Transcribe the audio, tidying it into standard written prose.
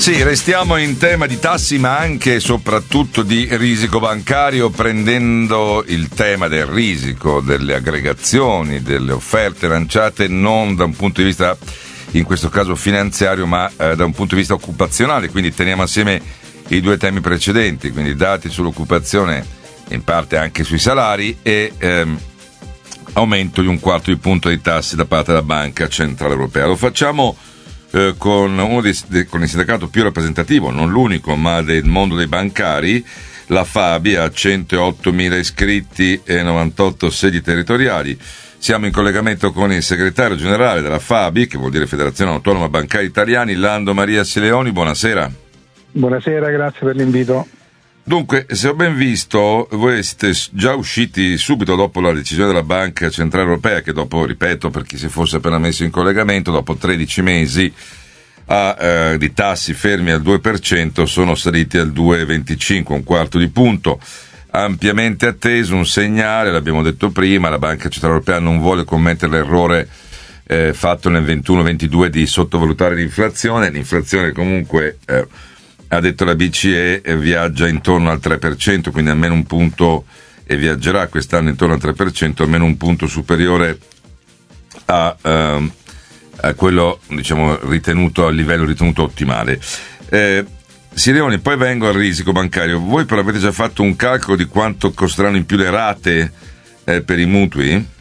Sì, restiamo in tema di tassi ma anche e soprattutto di risico bancario, prendendo il tema del risico, delle aggregazioni, delle offerte lanciate non da un punto di vista, in questo caso finanziario, ma da un punto di vista occupazionale. Quindi teniamo assieme i due temi precedenti, quindi dati sull'occupazione, in parte anche sui salari, e aumento di 1/4 di punto di tassi da parte della Banca Centrale Europea. Lo facciamo con con il sindacato più rappresentativo, non l'unico, ma del mondo dei bancari. La FABI ha 108.000 iscritti e 98 sedi territoriali. Siamo in collegamento con il segretario generale della FABI, che vuol dire Federazione Autonoma Bancari Italiani, Lando Maria Sileoni. Buonasera. Buonasera, grazie per l'invito. Dunque, se ho ben visto, voi siete già usciti subito dopo la decisione della Banca Centrale Europea, che dopo, ripeto, per chi si fosse appena messo in collegamento, dopo 13 mesi di tassi fermi al 2%, sono saliti al 2,25, 1/4 di punto. Ampiamente atteso, un segnale, l'abbiamo detto prima, la Banca Centrale Europea non vuole commettere l'errore fatto nel 21-22 di sottovalutare l'inflazione. L'inflazione comunque, ha detto la BCE, viaggia intorno al 3%, quindi almeno un punto, e viaggerà quest'anno intorno al 3%, almeno un punto superiore a quello, diciamo, ritenuto, a livello ritenuto ottimale. Sileoni, poi vengo al risico bancario. Voi però avete già fatto un calcolo di quanto costeranno in più le rate per i mutui?